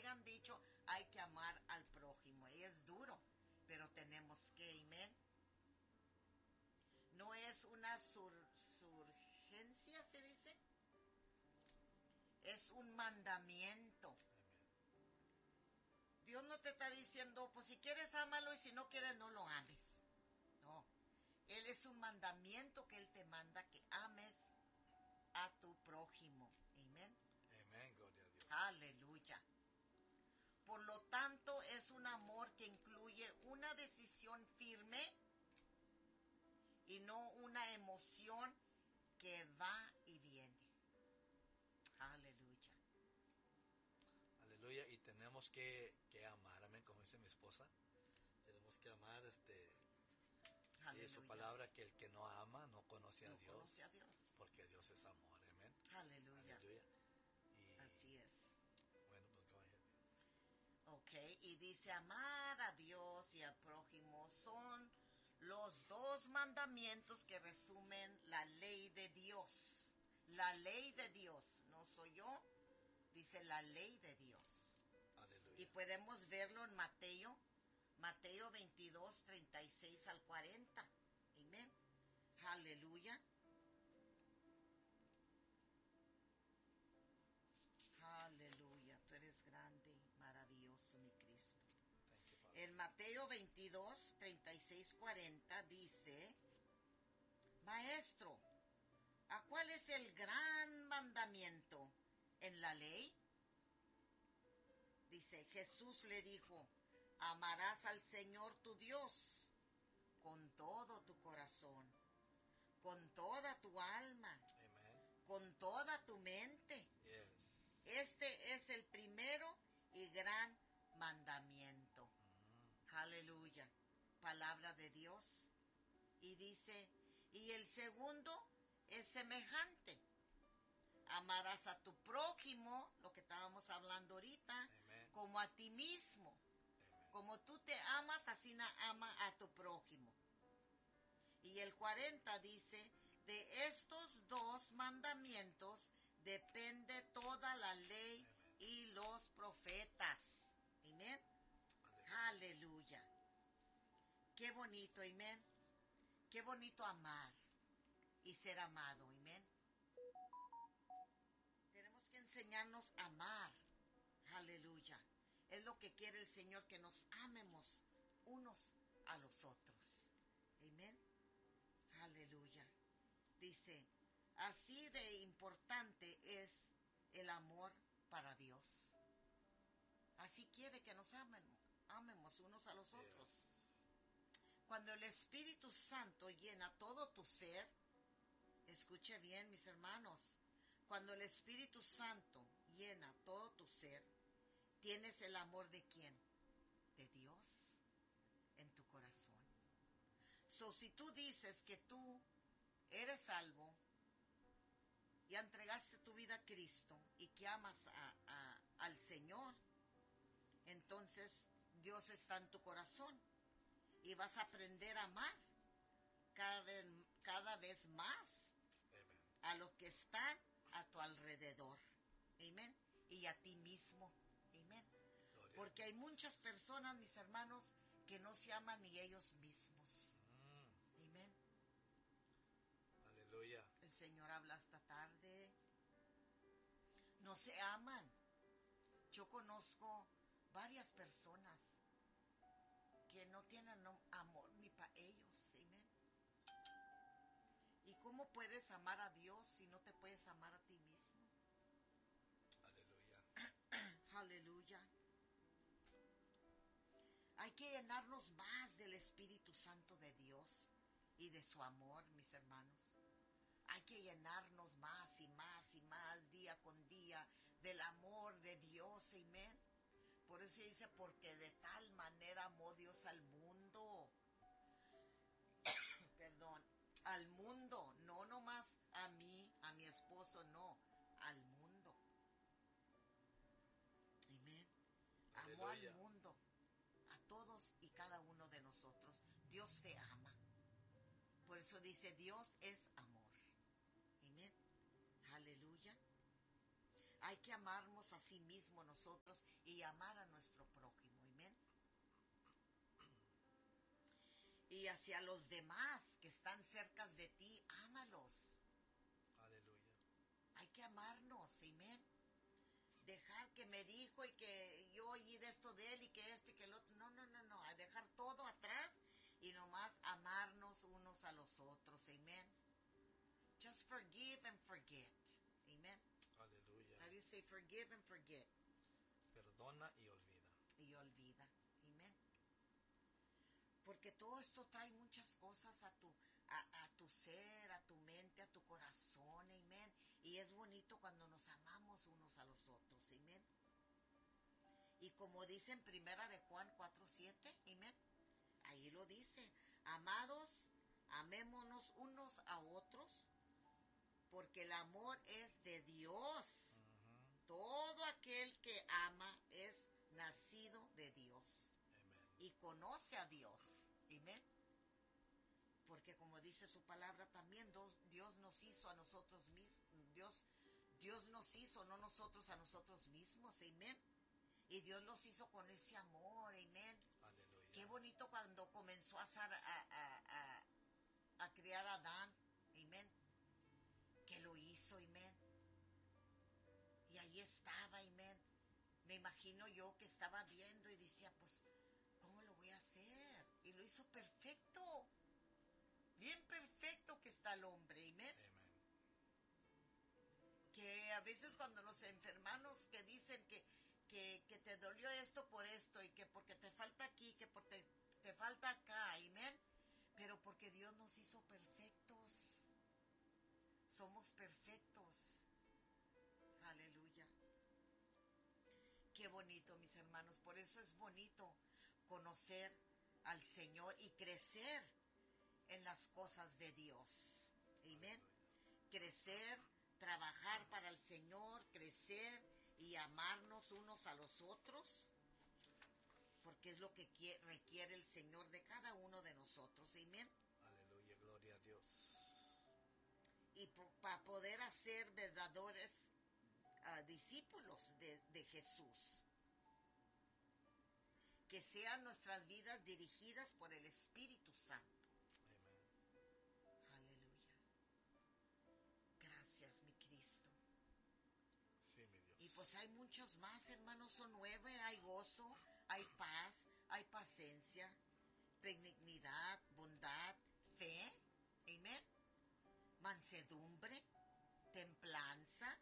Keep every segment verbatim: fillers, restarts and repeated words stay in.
hayan dicho, hay que amar al prójimo. Y es duro, pero tenemos que, amén. No es una sur, surgencia, se dice. Es un mandamiento. Dios no te está diciendo, pues si quieres ámalo y si no quieres no lo ames. No. Él es un mandamiento que Él te manda que ames a tu prójimo. Amén. Amén, gloria a Dios. Aleluya. Por lo tanto, es un amor que incluye una decisión firme y no una emoción que va y viene. Aleluya. Aleluya. Y tenemos que, que amar, amén, como dice mi esposa. Tenemos que amar, este, y es su palabra, que el que no ama no conoce a, no Dios, conoce a Dios. Porque Dios es amor, amén. Aleluya. Aleluya. Y, así es. Bueno, pues go ahead. Ok, y dice, amar a Dios y al prójimo son los dos mandamientos que resumen la ley de Dios. La ley de Dios, no soy yo, dice la ley de Dios. Aleluya. Y podemos verlo en Mateo, Mateo veintidós, treinta y seis al cuarenta. Amén. Aleluya. Aleluya, tú eres grande, maravilloso, mi Cristo. En Mateo veintidós, treinta y seis, cuarenta dice, Maestro, ¿a cuál es el gran mandamiento en la ley? Dice, Jesús le dijo, amarás al Señor tu Dios con todo tu corazón, con toda tu alma, Amen. Con toda tu mente. Yes. Este es el primero y gran mandamiento. Mm. Aleluya. Palabra de Dios. Y dice, y el segundo es semejante. Amarás a tu prójimo, lo que estábamos hablando ahorita, Amen. Como a ti mismo. Amen. Como tú te amas, así ama a tu prójimo. Y el cuarenta dice, de estos dos mandamientos depende toda la ley Amen. Y los profetas. Amén. Aleluya. Aleluya. Qué bonito, amén. Qué bonito amar y ser amado, amén. Tenemos que enseñarnos a amar. Aleluya. Es lo que quiere el Señor, que nos amemos unos a los otros. Amén. Aleluya. Dice, así de importante es el amor para Dios. Así quiere que nos amemos, amemos unos a los otros. Cuando el Espíritu Santo llena todo tu ser, escuche bien, mis hermanos, cuando el Espíritu Santo llena todo tu ser, tienes el amor de ¿quién? De Dios en tu corazón. So, si tú dices que tú eres salvo, ya entregaste tu vida a Cristo y que amas a, a, al Señor, entonces Dios está en tu corazón y vas a aprender a amar cada vez, cada vez más Amen. A los que están a tu alrededor. Amén. Y a ti mismo. Amén. Porque hay muchas personas, mis hermanos, que no se aman ni ellos mismos. Mm. Amén. Aleluya. El Señor habla esta tarde. No se aman. Yo conozco varias personas que no tienen amor ni para ellos. Amén. ¿Y cómo puedes amar a Dios si no te puedes amar a ti mismo? Aleluya. Aleluya. Hay que llenarnos más del Espíritu Santo de Dios y de su amor, mis hermanos. Hay que llenarnos más y más y más día con día del amor de Dios, amén. Por eso dice, porque de tal manera amó Dios al mundo. Perdón, al mundo, no nomás a mí, a mi esposo, no, al mundo. Amén. Amó al mundo, a todos y cada uno de nosotros. Dios te ama. Por eso dice, Dios es amor. Amén. Aleluya. hay que amarnos a sí mismo nosotros y amar a nuestro prójimo, amén. Y hacia los demás que están cerca de ti, ámalos. Aleluya. Hay que amarnos, amén. Dejar que me dijo y que yo oí de esto de él y que esto y que el otro. No, no, no, no. A dejar todo atrás y nomás amarnos unos a los otros, amén. Just forgive and forget, amén. Aleluya. How do you say forgive and forget? Perdona y olvida. Y olvida, amén. Porque todo esto trae muchas cosas a tu, a, a tu ser, a tu mente, a tu corazón, amén. Y es bonito cuando nos amamos unos a los otros, amén. Y como dice en primera de Juan cuatro siete, amén. Ahí lo dice, amados, amémonos unos a otros, porque el amor es de Dios. Uh-huh. Todo aquel que ama es nacido de Dios. Y conoce a Dios, amén. Porque como dice su palabra también, Dios nos hizo a nosotros mismos, Dios, Dios nos hizo, no nosotros a nosotros mismos, amén. Y Dios los hizo con ese amor, amén. Aleluya. Qué bonito cuando comenzó a, a, a, a, a criar a Adán, amén. Que lo hizo, amén. Y ahí estaba, amén. Me imagino yo que estaba viendo y decía, pues, ¿cómo lo voy a hacer? Y lo hizo perfecto. Bien perfecto que está el hombre, amén. Amen. Que a veces cuando los enfermanos que dicen que, que, que te dolió esto por esto y que porque te falta aquí, que porque te falta acá, amén. Pero porque Dios nos hizo perfectos. Somos perfectos. Aleluya. Qué bonito, mis hermanos. Por eso es bonito conocer al Señor y crecer en las cosas de Dios. Amén. Crecer, trabajar para el Señor, crecer y amarnos unos a los otros, porque es lo que quiere, requiere el Señor de cada uno de nosotros. Amén. Aleluya, gloria a Dios. Y para poder hacer verdaderos uh, discípulos de, de Jesús. Que sean nuestras vidas dirigidas por el Espíritu Santo. Amén. Aleluya. Gracias, mi Cristo. Sí, mi Dios. Y pues hay muchos más, hermanos, son nueve. Hay gozo, hay paz, hay paciencia, benignidad, bondad, fe, amén, mansedumbre, templanza.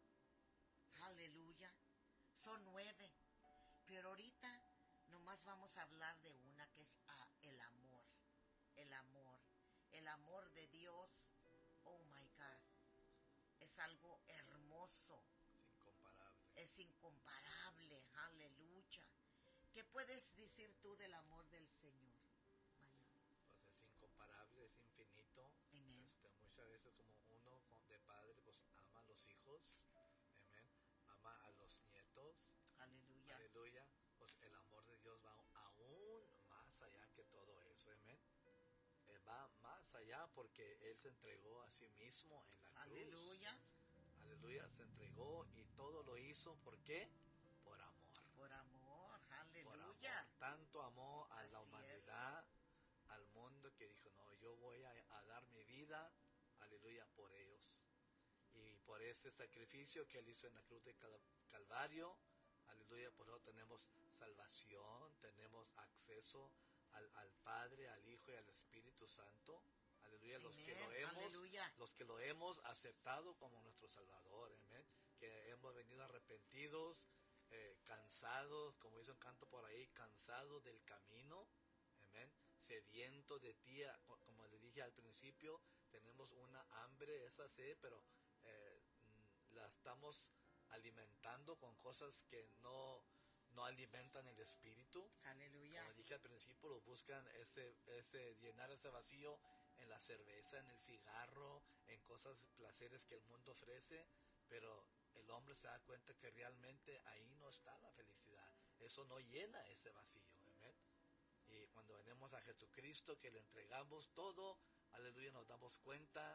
Aleluya. Son nueve. Pero ahorita nomás vamos a hablar de una que es ah, el amor, el amor, el amor de Dios. Oh my God, es algo hermoso. Es incomparable. Es incomparable, aleluya. ¿Qué puedes decir tú del amor del Señor? Pues es incomparable, es infinito. Amén. Este, muchas veces como uno de padre pues ama a los hijos, amén, ama a los nietos. Aleluya. Aleluya. Pues el amor de Dios va aún más allá que todo eso, amén. Eh, va más allá porque Él se entregó a sí mismo en la cruz. Aleluya. Aleluya, se entregó y todo lo hizo, ¿por qué? Por amor. Por amor, aleluya. Por amor. Tanto amó a Así la humanidad, es. Al mundo, que dijo, no, yo voy a, a dar mi vida, aleluya, por ellos. Y por ese sacrificio que Él hizo en la cruz de Calvario, aleluya, por eso tenemos salvación, tenemos acceso al, al Padre, al Hijo y al Espíritu Santo. Aleluya, los que lo hemos, aleluya. Los que lo hemos aceptado como nuestro Salvador, amén, que hemos venido arrepentidos, eh, cansados, como dice un canto por ahí, cansados del camino, amén, sedientos de ti, como le dije al principio, tenemos una hambre, esa sed, pero eh, la estamos alimentando con cosas que no, no alimentan el espíritu. Aleluya. Como dije al principio, lo buscan ese, ese llenar ese vacío en la cerveza, en el cigarro, en cosas, placeres que el mundo ofrece, pero el hombre se da cuenta que realmente ahí no está la felicidad. Eso no llena ese vacío, amén. Y cuando venimos a Jesucristo, que le entregamos todo, aleluya, nos damos cuenta,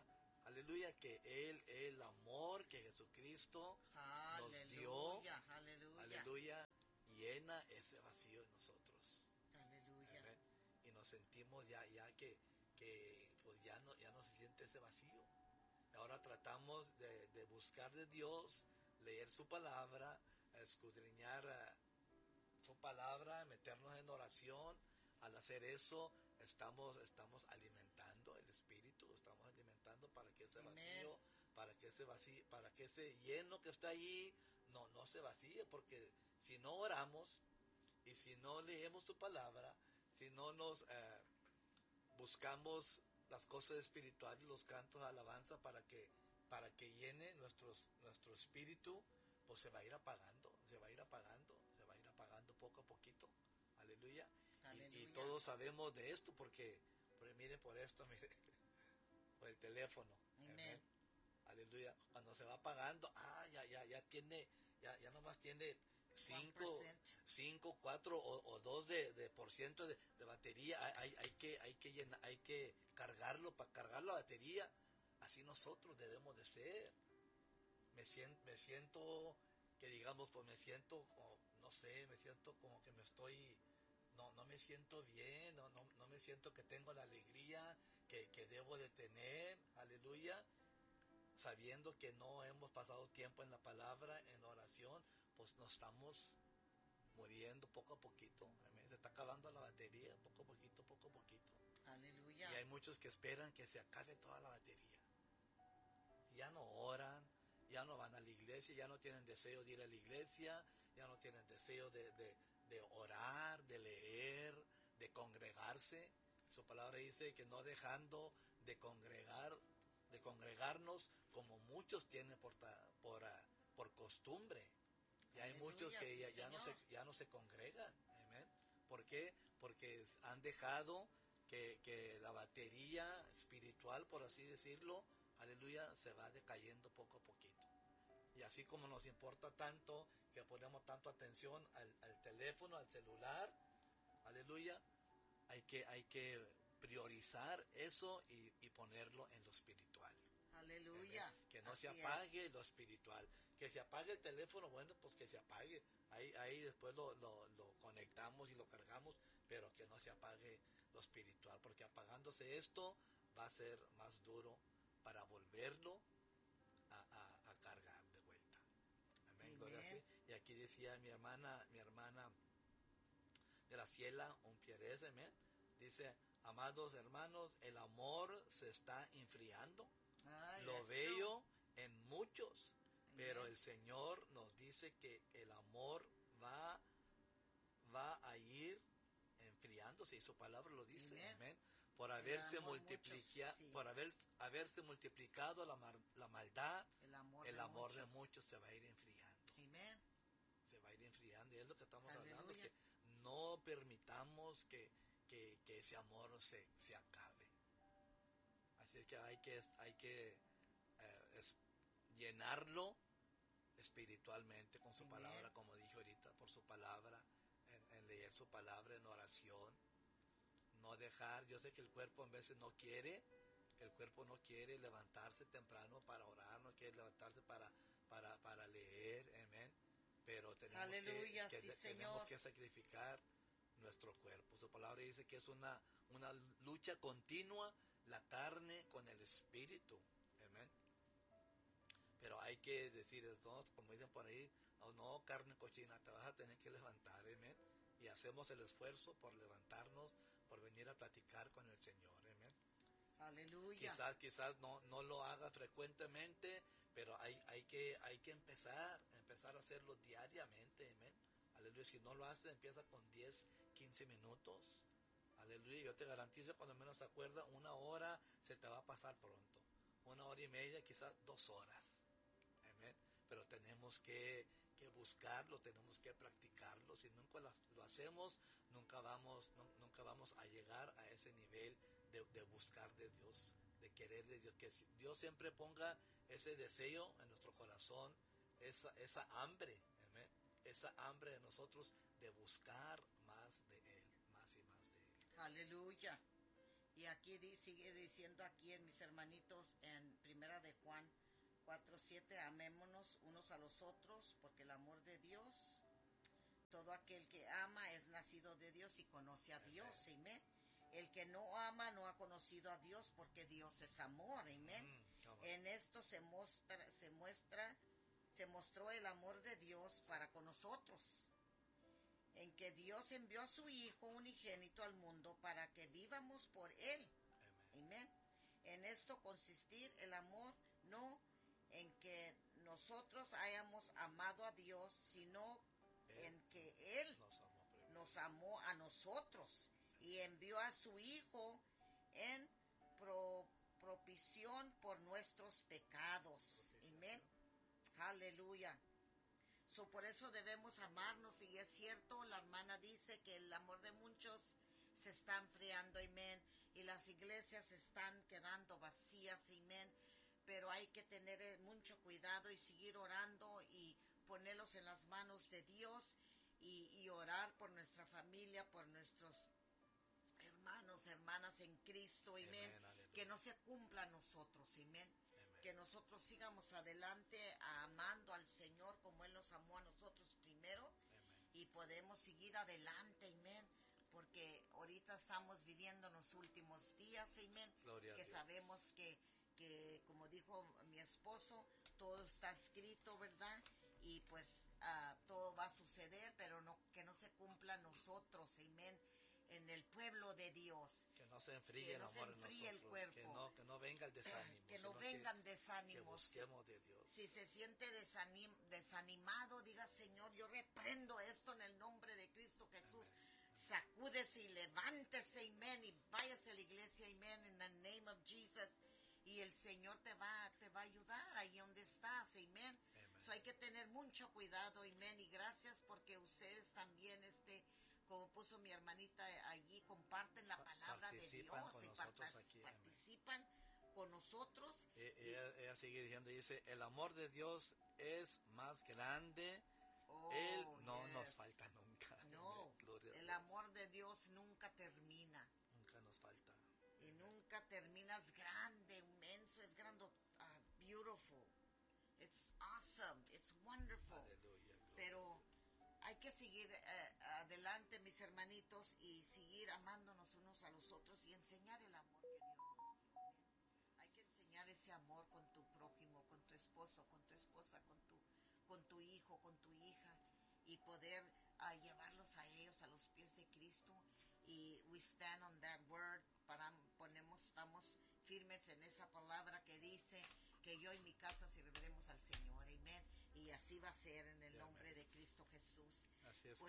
aleluya, que Él, el amor que Jesucristo nos dio, Aleluya, aleluya. aleluya, llena ese vacío en nosotros. Aleluya. Amén. Y nos sentimos ya, ya que, que pues ya no, ya no se siente ese vacío. Ahora tratamos de, de buscar de Dios, leer su palabra, escudriñar uh, su palabra, meternos en oración. Al hacer eso, estamos, estamos alimentando el espíritu, estamos alimentando para que ese vacío, Amen. para que ese vacío, para que ese lleno que está allí no, no se vacíe, porque si no oramos y si no leemos tu palabra, si no nos eh, buscamos las cosas espirituales, los cantos de alabanza para que, para que llene nuestros, nuestro espíritu, pues se va a ir apagando, se va a ir apagando, se va a ir apagando poco a poquito. Aleluya. Y, y todos sabemos de esto porque, porque miren por esto, miren, por el teléfono. Amén. Aleluya. Cuando se va apagando, ah, ya, ya, ya tiene, ya, ya nomás tiene cinco, cinco, cuatro o, o dos de, de por ciento de, de batería. Hay, hay que, hay que llenar, hay que cargarlo para cargar la batería. Así nosotros debemos de ser. Me siento, me siento que digamos, pues me siento, como, no sé, me siento como que me estoy, no, no me siento bien, no, no, no me siento que tengo la alegría que, que debo de tener. Aleluya. Sabiendo que no hemos pasado tiempo en la palabra, en oración, pues nos estamos muriendo poco a poquito. Amén. Se está acabando la batería, poco a poquito, poco a poquito. Aleluya. Y hay muchos que esperan que se acabe toda la batería. Ya no oran, ya no van a la iglesia, ya no tienen deseo de ir a la iglesia, ya no tienen deseo de, de, de orar, de leer, de congregarse. Su palabra dice que no dejando de congregar, de congregarnos como muchos tienen por, por, por costumbre. Y hay Aleluya, muchos que sí, ya, ya, no se, ya no se congregan. Amén. ¿Por qué? Porque han dejado que, que la batería espiritual, por así decirlo, aleluya, se va decayendo poco a poquito. Y así como nos importa tanto, que ponemos tanto atención al, al teléfono, al celular, aleluya, hay que, hay que priorizar eso y, y ponerlo en lo espiritual. Aleluya. Amén. Que no Así se apague es. lo espiritual. Que se apague el teléfono, bueno, pues que se apague. Ahí, ahí después lo, lo, lo conectamos y lo cargamos, pero que no se apague lo espiritual, porque apagándose esto va a ser más duro para volverlo a, a, a cargar de vuelta. Amén. Gloria a Dios. Y aquí decía mi hermana, mi hermana Graciela Umpierez, amén. Dice, amados hermanos, el amor se está enfriando. Ay, lo veo en muchos, amén. Pero el Señor nos dice que el amor va, va a ir enfriándose y su palabra lo dice, amén. Amén. Por haberse multiplicado, sí. por haber, haberse multiplicado la, mar, la maldad, el amor, el de, amor muchos. de muchos se va a ir enfriando. Amén. Se va a ir enfriando y es lo que estamos Aleluya. hablando, que no permitamos que, que, que ese amor se, se acabe. Así es que hay que, hay que eh, es, llenarlo espiritualmente con su Amén. Palabra, como dije ahorita, por su palabra, en, en leer su palabra, en oración. No dejar, yo sé que el cuerpo a veces no quiere, el cuerpo no quiere levantarse temprano para orar, no quiere levantarse para, para, para leer, amén. Pero tenemos, Aleluya, que, que sí, tenemos Señor. que sacrificar nuestro cuerpo. Su palabra dice que es una, una lucha continua, la carne con el espíritu, amén. Pero hay que decir, no, como dicen por ahí, no, no, carne cochina, te vas a tener que levantar, amén. Y hacemos el esfuerzo por levantarnos, por venir a platicar con el Señor, amén. Aleluya. Quizás, quizás no, no lo haga frecuentemente, pero hay, hay que, hay que empezar, empezar a hacerlo diariamente, amén. Aleluya. Si no lo haces, empieza con diez, quince minutos. Aleluya. Yo te garantizo, cuando menos te acuerdas, una hora se te va a pasar pronto. Una hora y media, quizás dos horas. Amén. Pero tenemos que, que buscarlo, tenemos que practicarlo. Si nunca lo, lo hacemos, nunca vamos, no, nunca vamos a llegar a ese nivel de, de buscar de Dios, de querer de Dios. Que Dios siempre ponga ese deseo en nuestro corazón, esa, esa hambre, amén, esa hambre de nosotros de buscar más de Él, más y más de Él. Aleluya. Y aquí di, sigue diciendo aquí en mis hermanitos en primera de Juan cuatro siete, amémonos unos a los otros, porque el amor de Dios, todo aquel que ama es nacido de Dios y conoce a Dios, amén. El que no ama no ha conocido a Dios, porque Dios es amor, amén. Mm, en esto se muestra, se muestra, se mostró el amor de Dios para con nosotros, en que Dios envió a su Hijo unigénito al mundo para que vivamos por Él, amén. En esto consistir el amor, no en que nosotros hayamos amado a Dios, sino él, en que Él nos amó, nos amó a nosotros y envió a su Hijo en pro, propiciación por nuestros pecados. Amén. Aleluya. So, por eso debemos amarnos, y es cierto, la hermana dice que el amor de muchos se está enfriando, amén, y las iglesias están quedando vacías, amén, pero hay que tener mucho cuidado y seguir orando y ponerlos en las manos de Dios y, y orar por nuestra familia, por nuestros hermanos, hermanas en Cristo, amén, amén, que no se cumpla a nosotros, amén, amén, que nosotros sigamos adelante amando al Señor como Él nos amó a nosotros primero, amén, y podemos seguir adelante, amén, porque ahorita estamos viviendo los últimos días, amén, Gloria que sabemos que, que, como dijo mi esposo, todo está escrito, ¿verdad? Y pues uh, todo va a suceder, pero no que no se cumpla a nosotros, amén, en el pueblo de Dios. Que no se enfríe, que no el, amor se enfríe en nosotros, el cuerpo. Que no, que no venga el desánimo. Que no vengan que, desánimos. Que busquemos de Dios. Si se siente desanim, desanimado, diga, Señor, yo reprendo esto en el nombre de Cristo Jesús. Amén. Sacúdese y levántese, amén, y váyase a la iglesia, amén, in the name of Jesus. Y el Señor te va, te va a ayudar ahí donde estás, amén. So hay que tener mucho cuidado, amén, y gracias porque ustedes también, este, como puso mi hermanita allí, comparten la palabra de Dios y partic- aquí, participan amén. Con nosotros. E- ella, ella sigue diciendo, dice, el amor de Dios es más grande, oh, Él no yes. nos falta nunca. No, el amor de Dios nunca termina. Nunca nos falta. Y nunca terminas grande, inmenso, es grande, uh, beautiful. It's awesome, it's wonderful. Aleluya, pero hay que seguir eh, adelante, mis hermanitos, y seguir amándonos unos a los otros y enseñar el amor que Dios nos dio. Hay que enseñar ese amor con tu prójimo, con tu esposo, con tu esposa, con tu, con tu hijo, con tu hija, y poder uh, llevarlos a ellos a los pies de Cristo. Y we stand on that word, para, ponemos, estamos firmes en esa palabra que dice que yo y mi casa serviremos al Señor, amén, y así va a ser en el sí, nombre amén. De Cristo Jesús. Así es pues,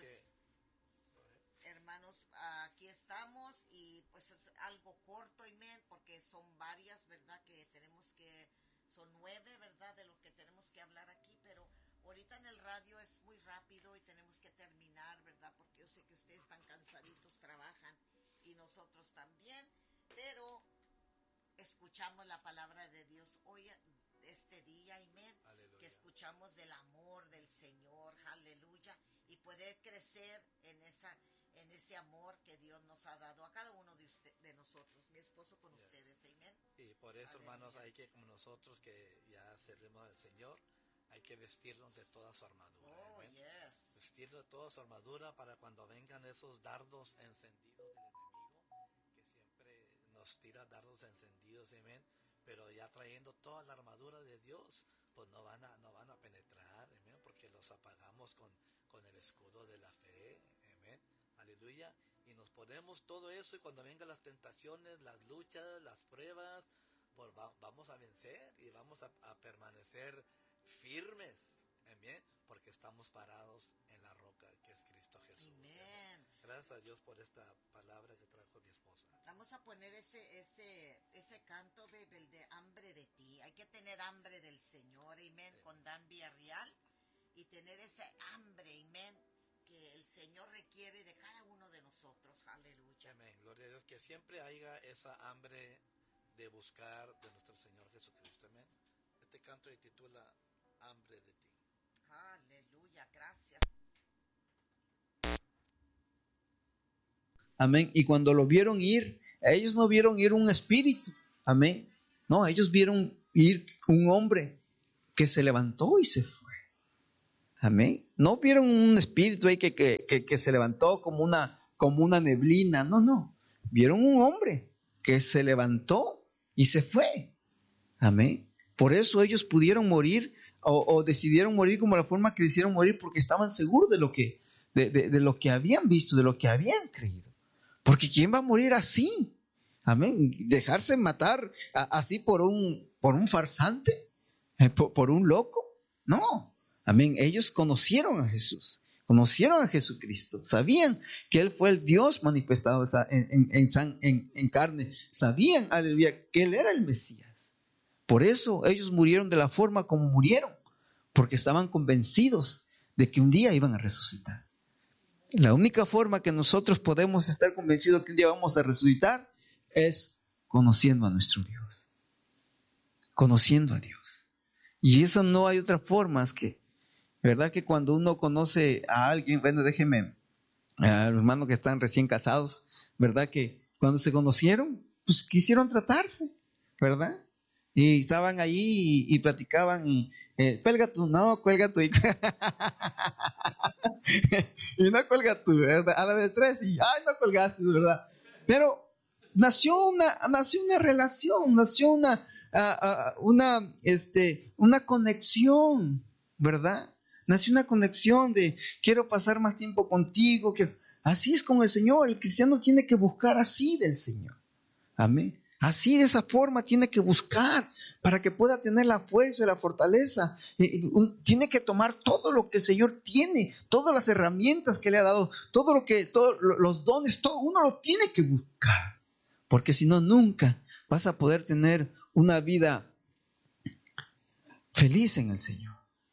que, hermanos, aquí estamos, y pues es algo corto, amén, porque son varias, ¿verdad?, que tenemos que, son nueve, ¿verdad?, de lo que tenemos que hablar aquí, pero ahorita en el radio es muy rápido y tenemos que terminar, ¿verdad?, porque yo sé que ustedes están cansaditos, trabajan, y nosotros también, pero escuchamos la palabra de Dios hoy, este día, amén, que escuchamos del amor del Señor, aleluya, y poder crecer en esa, en ese amor que Dios nos ha dado a cada uno de usted, de nosotros, mi esposo con yeah. ustedes, amén. Y por eso, aleluya. Hermanos, hay que, como nosotros que ya servimos al Señor, hay que vestirnos de toda su armadura, oh, yes. vestirnos de toda su armadura para cuando vengan esos dardos encendidos del enemigo, que siempre nos tira dardos encendidos, amén, pero ya trayendo toda la armadura de Dios, pues no van a, no van a penetrar, amén, porque los apagamos con, con el escudo de la fe, amén, aleluya, y nos ponemos todo eso, y cuando vengan las tentaciones, las luchas, las pruebas, pues va, vamos a vencer y vamos a, a permanecer firmes, amén, porque estamos parados en la roca que es Cristo Jesús. Amén. Gracias a Dios por esta palabra que trajo mi esposa. Vamos a poner ese ese ese canto, baby, el de hambre de ti. Hay que tener hambre del Señor, amén, sí. Con Dan Villarreal, y tener ese hambre, amén, que el Señor requiere de cada uno de nosotros, aleluya. Amén, gloria a Dios, que siempre haya esa hambre de buscar de nuestro Señor Jesucristo, amén. Este canto se titula Hambre de ti. Aleluya, gracias. Amén. Y cuando lo vieron ir, Ellos no vieron ir un espíritu, amén. No, ellos vieron ir un hombre que se levantó y se fue, amén. No vieron un espíritu ahí que, que, que, que se levantó como una, como una neblina, no, no. Vieron un hombre que se levantó y se fue, amén. Por eso ellos pudieron morir o, o decidieron morir como la forma que decidieron morir, porque estaban seguros de lo que, de, de, de lo que habían visto, de lo que habían creído. Porque ¿quién va a morir así? Amén. Dejarse matar a, así por un, por un farsante, eh, por, por un loco. No. Amén. Ellos conocieron a Jesús, conocieron a Jesucristo, sabían que Él fue el Dios manifestado en, en, en, en, en carne, sabían, aleluya, que Él era el Mesías. Por eso ellos murieron de la forma como murieron, porque estaban convencidos de que un día iban a resucitar. La única forma que nosotros podemos estar convencidos que un día vamos a resucitar es conociendo a nuestro Dios, conociendo a Dios. Y eso no hay otra forma más que, ¿verdad? Que cuando uno conoce a alguien, bueno, déjenme, a los hermanos que están recién casados, ¿verdad? Que cuando se conocieron, pues quisieron tratarse, ¿verdad? Y estaban ahí y, y platicaban y, eh, cuelga tú, no, cuelga tú. Y, y no cuelga tú, ¿verdad? A la de tres y, ay, no colgaste, ¿verdad? Pero nació una, nació una relación, nació una, uh, uh, una, este, una conexión, ¿verdad? Nació una conexión de, quiero pasar más tiempo contigo. Que... Así es con el Señor. El cristiano tiene que buscar así del Señor. Amén. Así, de esa forma, tiene que buscar para que pueda tener la fuerza y la fortaleza. Tiene que tomar todo lo que el Señor tiene, todas las herramientas que le ha dado, todo lo que, todos los dones, todo uno lo tiene que buscar. Porque si no, nunca vas a poder tener una vida feliz en el Señor.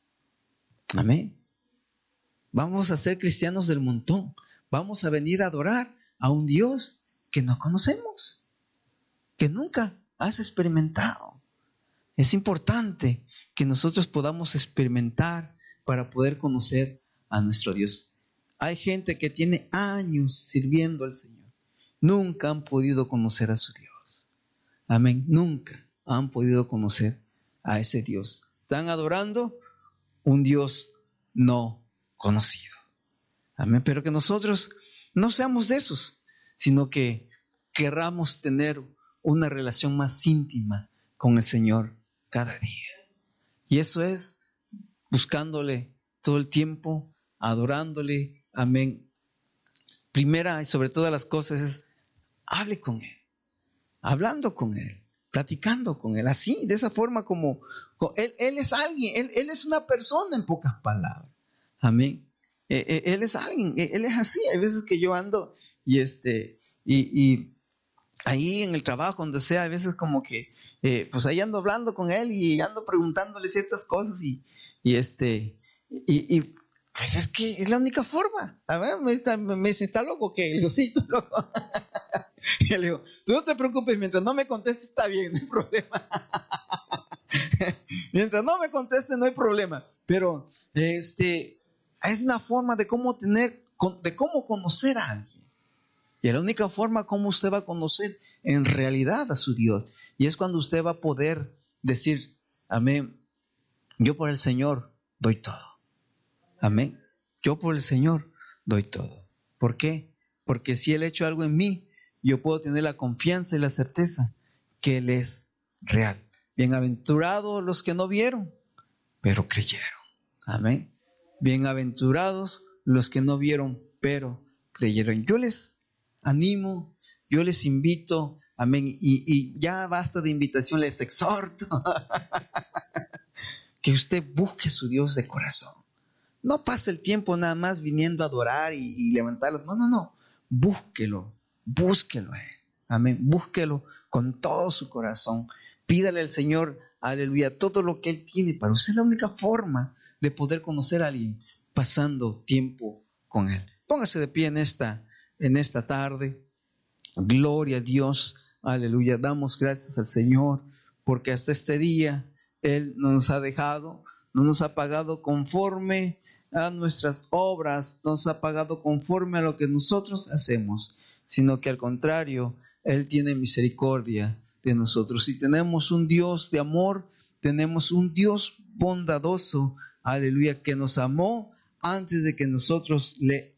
Amén. Vamos a ser cristianos del montón. Vamos a venir a adorar a un Dios que no conocemos, que nunca has experimentado. Es importante que nosotros podamos experimentar para poder conocer a nuestro Dios. Hay gente que tiene años sirviendo al Señor. Nunca han podido conocer a su Dios. Amén. Nunca han podido conocer a ese Dios. Están adorando un Dios no conocido. Amén. Pero que nosotros no seamos de esos, sino que querramos tener una relación más íntima con el Señor cada día. Y eso es buscándole todo el tiempo, adorándole. Amén. Primera y sobre todas las cosas es hable con Él, hablando con Él, platicando con Él, así, de esa forma como, como Él, Él es alguien, Él, Él es una persona en pocas palabras. Amén. Eh, eh, él es alguien, eh, Él es así. Hay veces que yo ando y este, y, y ahí en el trabajo, donde sea, a veces como que, eh, pues ahí ando hablando con Él y ando preguntándole ciertas cosas y, y este, y, y pues es que es la única forma. A ver, me, está, me, me dice, ¿está loco qué? Le digo, sí, estoy loco. Y le digo, tú no te preocupes, mientras no me contestes está bien, no hay problema. Mientras no me contestes no hay problema. Pero, este, es una forma de cómo tener, de cómo conocer a alguien. Y la única forma como usted va a conocer en realidad a su Dios. Y es cuando usted va a poder decir, amén, yo por el Señor doy todo. Amén. Yo por el Señor doy todo. ¿Por qué? Porque si Él ha hecho algo en mí, yo puedo tener la confianza y la certeza que Él es real. Bienaventurados los que no vieron, pero creyeron. Amén. Bienaventurados los que no vieron, pero creyeron. Yo les animo, yo les invito, amén, y, y ya basta de invitación, les exhorto que usted busque a su Dios de corazón. No pase el tiempo nada más viniendo a adorar y, y levantar las manos, no, no, búsquelo, búsquelo a Él, amén, búsquelo con todo su corazón, pídale al Señor, aleluya, todo lo que Él tiene para usted. Es la única forma de poder conocer a alguien, pasando tiempo con Él. Póngase de pie en esta, en esta tarde. Gloria a Dios, aleluya. Damos gracias al Señor porque hasta este día Él no nos ha dejado, no nos ha pagado conforme a nuestras obras, no nos ha pagado conforme a lo que nosotros hacemos, sino que al contrario, Él tiene misericordia de nosotros. Si tenemos un Dios de amor, tenemos un Dios bondadoso, aleluya, que nos amó antes de que nosotros le